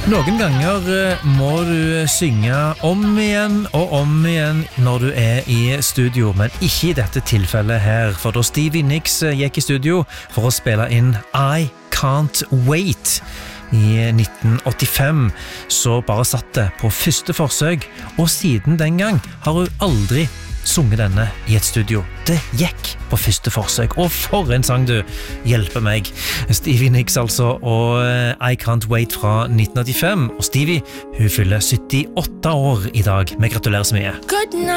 Noen ganger må du synge om igjen og om igjen når du er i studio, men ikke i dette tilfellet her, for da Stevie Nicks gikk i studio for å spille inn I Can't Wait i 1985, så bare satt det på første forsøk, og siden den gang har hun aldri sunget denne i et studio. Det gikk på første forsøk, og for en sang du hjelper meg. Stevie Nicks altså, og I Can't Wait fra 1985, og Stevie, hun fyller 78 år i dag. Vi gratulerer så mye.